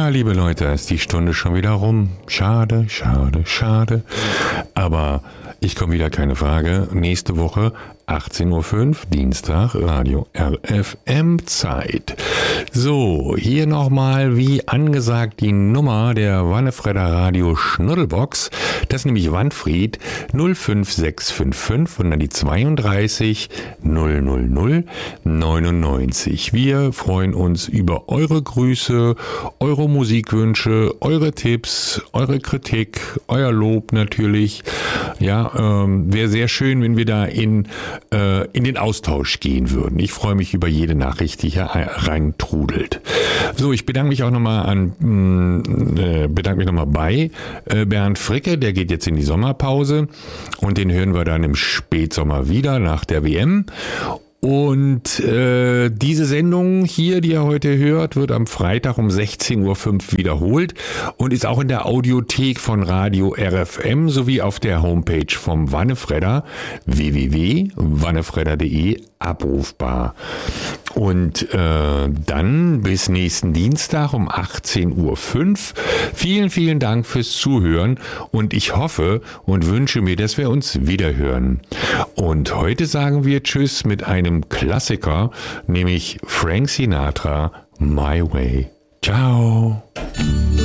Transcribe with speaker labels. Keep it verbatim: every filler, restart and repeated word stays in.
Speaker 1: Ja, liebe Leute, ist die Stunde schon wieder rum. Schade, schade, schade. Aber ich komme wieder, keine Frage. Nächste Woche achtzehn Uhr fünf, Dienstag, Radio R F M Zeit. So, hier nochmal wie angesagt die Nummer der Wannefredder Radio Schnuddelbox. Das ist nämlich Wanfried null fünf sechs fünf fünf und dann die zweiunddreißig null null null neunundneunzig. Wir freuen uns über eure Grüße, eure Musikwünsche, eure Tipps, eure Kritik, euer Lob natürlich. Ja, ähm, wäre sehr schön, wenn wir da in äh, in den Austausch gehen würden. Ich freue mich über jede Nachricht, die hier reintrudelt. So, ich bedanke mich auch nochmal an, äh, bedanke mich nochmal bei äh, Bernd Fricke, der geht jetzt in die Sommerpause und den hören wir dann im Spätsommer wieder nach der W M. Und äh, diese Sendung hier, die ihr heute hört, wird am Freitag um sechzehn Uhr fünf wiederholt und ist auch in der Audiothek von Radio R F M sowie auf der Homepage vom Wannefredder w w w punkt wannefredder punkt de abrufbar. Und äh, dann bis nächsten Dienstag um achtzehn Uhr fünf. Vielen, vielen Dank fürs Zuhören und ich hoffe und wünsche mir, dass wir uns wiederhören. Und heute sagen wir Tschüss mit einem Klassiker, nämlich Frank Sinatra, My Way. Ciao.